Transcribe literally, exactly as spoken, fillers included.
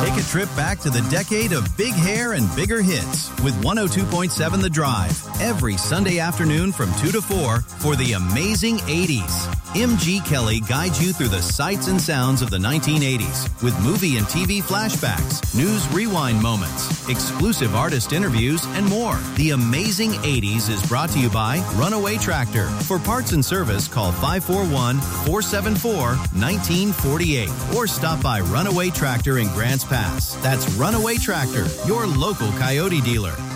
Take a trip back to the decade of big hair and bigger hits with one oh two point seven The Drive every Sunday afternoon from two to four for the amazing eighties. M G Kelly guides you through the sights and sounds of the nineteen eighties with movie and T V flashbacks, news rewind moments, exclusive artist interviews, and more. The amazing eighties is brought to you by Runaway Tractor. For parts and service, call five four one, four seven four, one nine four eight or stop by Runaway Tractor in Grants Pass. That's Runaway Tractor, your local Coyote dealer.